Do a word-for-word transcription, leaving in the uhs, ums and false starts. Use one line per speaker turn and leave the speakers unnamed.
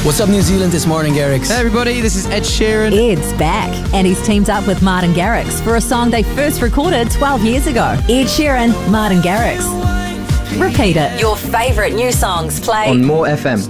What's up, New Zealand? This Martin Garrix.
Hey everybody, this is Ed Sheeran.
Ed's back, and he's teamed up with Martin Garrix for a song they first recorded twelve years ago. Ed Sheeran, Martin Garrix. Repeat it.
Your favourite new songs play
on More F M.